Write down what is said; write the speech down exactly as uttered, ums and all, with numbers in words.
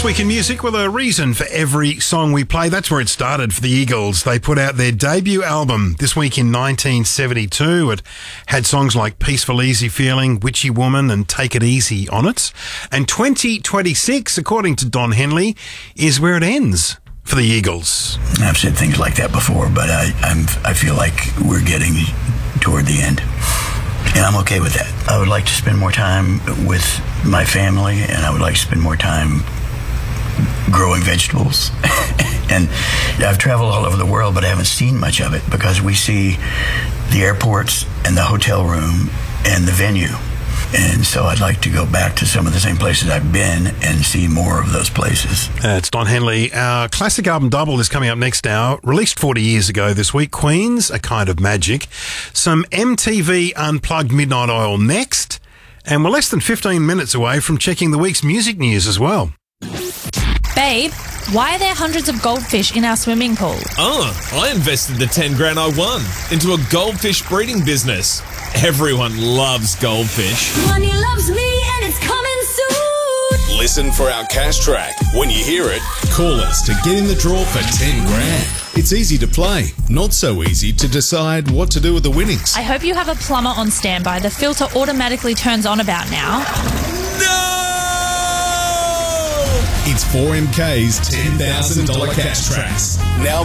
This Week in Music with a reason for every song we play. That's where it started for the Eagles. They put out their debut album this week in nineteen seventy-two. It had songs like Peaceful Easy Feeling, Witchy Woman and Take It Easy on it. And twenty twenty-six, according to Don Henley, is where it ends for the Eagles. I've said things like that before, but I, I'm, I feel like we're getting toward the end. And I'm okay with that. I would like to spend more time with my family, and I would like to spend more time growing vegetables. And I've traveled all over the world, but I haven't seen much of it because we see the airports and the hotel room and the venue. And so I'd like to go back to some of the same places I've been and see more of those places. Uh, it's Don Henley. Our classic album double is coming up next hour. Released forty years ago this week. Queen's A Kind of Magic. Some M T V Unplugged Midnight Oil next. And we're less than fifteen minutes away from checking the week's music news as well. Babe, why are there hundreds of goldfish in our swimming pool? Oh, I invested the ten grand I won into a goldfish breeding business. Everyone loves goldfish. Money loves me and it's coming soon. Listen for our cash track. When you hear it, call us to get in the draw for ten grand. It's easy to play, not so easy to decide what to do with the winnings. I hope you have a plumber on standby. The filter automatically turns on about now. No! It's four M K's ten thousand dollars cash tracks. now